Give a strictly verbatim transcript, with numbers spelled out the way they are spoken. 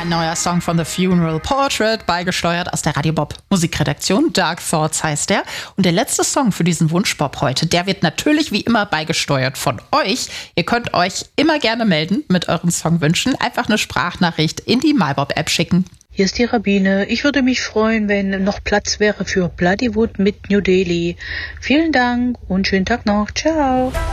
Ein neuer Song von The Funeral Portrait, beigesteuert aus der Radio Bob Musikredaktion. Dark Thoughts heißt der. Und der letzte Song für diesen Wunschbob heute, der wird natürlich wie immer beigesteuert von euch. Ihr könnt euch immer gerne melden mit euren Songwünschen. Einfach eine Sprachnachricht in die MyBob-App schicken. Hier ist die Rabine. Ich würde mich freuen, wenn noch Platz wäre für Bloodywood mit New Delhi. Vielen Dank und schönen Tag noch. Ciao.